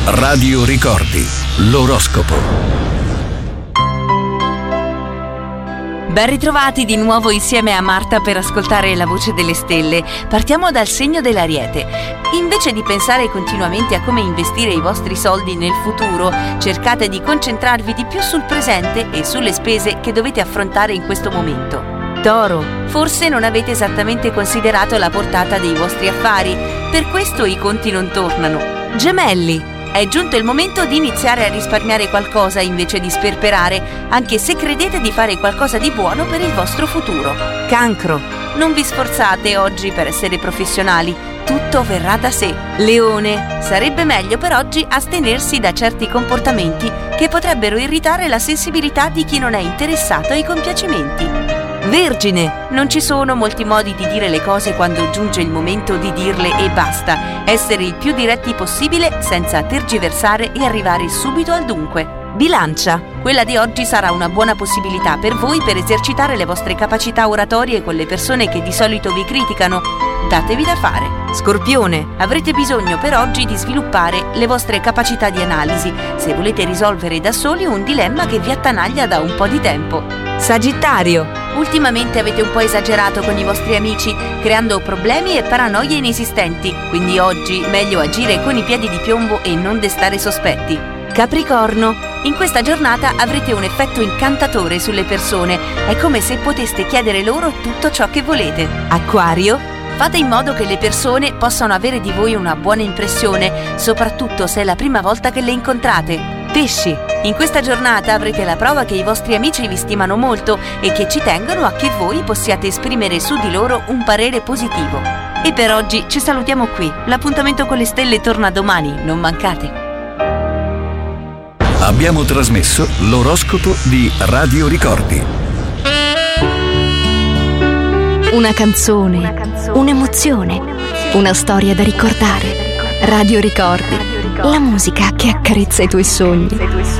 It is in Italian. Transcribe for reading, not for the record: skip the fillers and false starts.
Radio Ricordi, l'oroscopo. Ben ritrovati di nuovo insieme a Marta per ascoltare la voce delle stelle. Partiamo dal segno dell'Ariete. Invece di pensare continuamente a come investire i vostri soldi nel futuro, cercate di concentrarvi di più sul presente e sulle spese che dovete affrontare in questo momento. Toro, forse non avete esattamente considerato la portata dei vostri affari, per questo i conti non tornano. Gemelli, è giunto il momento di iniziare a risparmiare qualcosa invece di sperperare, anche se credete di fare qualcosa di buono per il vostro futuro. Cancro, non vi sforzate oggi per essere professionali, tutto verrà da sé. Leone, sarebbe meglio per oggi astenersi da certi comportamenti che potrebbero irritare la sensibilità di chi non è interessato ai compiacimenti. Vergine, non ci sono molti modi di dire le cose quando giunge il momento di dirle e basta. Essere il più diretti possibile senza tergiversare e arrivare subito al dunque. Bilancia, quella di oggi sarà una buona possibilità per voi per esercitare le vostre capacità oratorie con le persone che di solito vi criticano. Datevi da fare. Scorpione, avrete bisogno per oggi di sviluppare le vostre capacità di analisi se volete risolvere da soli un dilemma che vi attanaglia da un po' di tempo. Sagittario, ultimamente avete un po' esagerato con i vostri amici, creando problemi e paranoie inesistenti, quindi oggi meglio agire con i piedi di piombo e non destare sospetti. Capricorno, in questa giornata avrete un effetto incantatore sulle persone, è come se poteste chiedere loro tutto ciò che volete. Acquario, fate in modo che le persone possano avere di voi una buona impressione, soprattutto se è la prima volta che le incontrate. Pesci, in questa giornata avrete la prova che i vostri amici vi stimano molto e che ci tengono a che voi possiate esprimere su di loro un parere positivo. E per oggi ci salutiamo qui. L'appuntamento con le stelle torna domani, non mancate. Abbiamo trasmesso l'oroscopo di Radio Ricordi. Una canzone, un'emozione, una storia da ricordare. Radio Ricordi, la musica che accarezza i tuoi sogni.